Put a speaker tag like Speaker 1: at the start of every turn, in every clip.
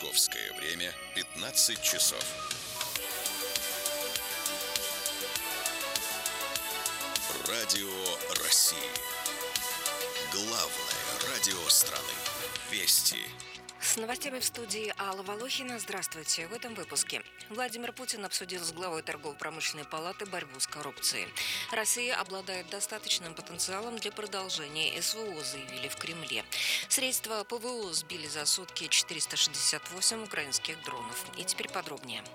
Speaker 1: Московское время 15 часов. Радио России. Главное радио страны. Вести.
Speaker 2: С новостями в студии Алла Волохина. Здравствуйте. В этом выпуске. Владимир Путин обсудил с главой торгово-промышленной палаты борьбу с коррупцией. Россия обладает достаточным потенциалом для продолжения СВО, заявили в Кремле. Средства ПВО сбили за сутки 468 украинских дронов. И теперь подробнее.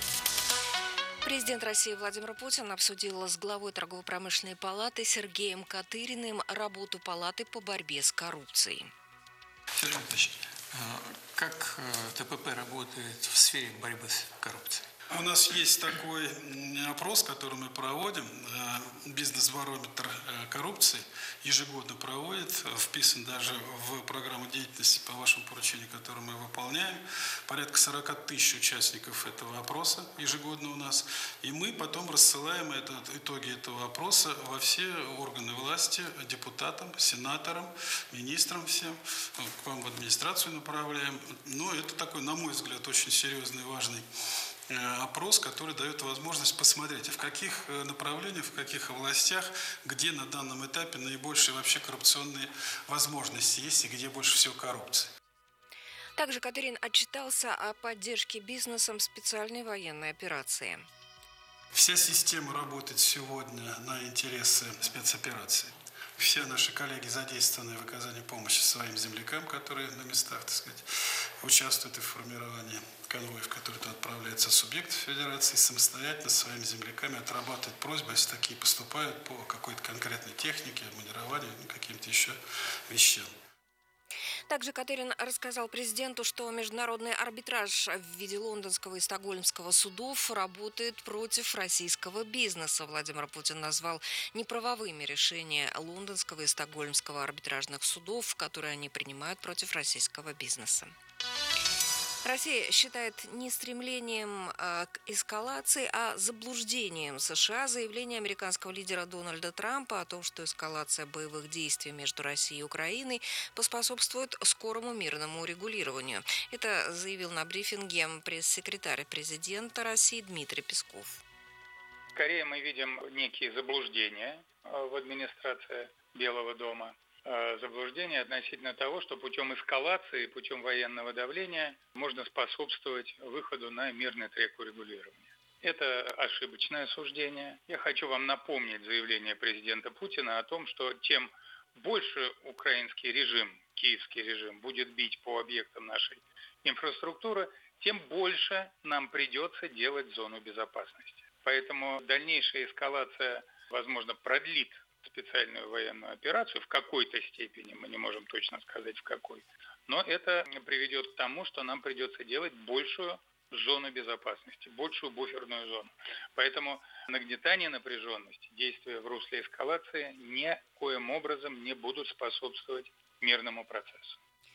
Speaker 2: Президент России Владимир Путин обсудил с главой торгово-промышленной палаты Сергеем Катыриным работу палаты по борьбе с коррупцией.
Speaker 3: Сергей Анатольевич, как ТПП работает в сфере борьбы с коррупцией?
Speaker 4: У нас есть такой опрос, который мы проводим, бизнес-барометр коррупции, ежегодно проводит, вписан даже в программу деятельности по вашему поручению, которую мы выполняем. Порядка 40 тысяч участников этого опроса ежегодно у нас. И мы потом рассылаем итоги этого опроса во все органы власти, депутатам, сенаторам, министрам всем, к вам в администрацию направляем. Но это такой, на мой взгляд, очень серьезный и важный опрос, который дает возможность посмотреть, в каких направлениях, в каких областях, где на данном этапе наибольшие вообще коррупционные возможности есть и где больше всего коррупции.
Speaker 2: Также Катырин отчитался о поддержке бизнесом специальной военной операции.
Speaker 4: Вся система работает сегодня на интересы спецоперации. Все наши коллеги задействованы в оказании помощи своим землякам, которые на местах, так сказать, участвуют в формировании конвоев, которые туда отправляются субъектов Федерации, самостоятельно с своими земляками отрабатывают просьбы, если такие поступают по какой-то конкретной технике, обмундированию, каким-то еще вещам.
Speaker 2: Также Катырин рассказал президенту, что международный арбитраж в виде лондонского и стокгольмского судов работает против российского бизнеса. Владимир Путин назвал неправовыми решения лондонского и стокгольмского арбитражных судов, которые они принимают против российского бизнеса. Россия считает не стремлением к эскалации, а заблуждением США заявление американского лидера Дональда Трампа о том, что эскалация боевых действий между Россией и Украиной поспособствует скорому мирному урегулированию. Это заявил на брифинге пресс-секретарь президента России Дмитрий Песков.
Speaker 5: Скорее мы видим некие заблуждения в администрации Белого дома. Заблуждение относительно того, что путем эскалации, путем военного давления можно способствовать выходу на мирный трек урегулирования. Это ошибочное суждение. Я хочу вам напомнить заявление президента Путина о том, что тем больше украинский режим, киевский режим, будет бить по объектам нашей инфраструктуры, тем больше нам придется делать зону безопасности. Поэтому дальнейшая эскалация, возможно, продлит специальную военную операцию в какой-то степени, мы не можем точно сказать в какой, но это приведет к тому, что нам придется делать большую зону безопасности, большую буферную зону. Поэтому нагнетание напряженности, действия в русле эскалации никоим образом не будут способствовать мирному процессу.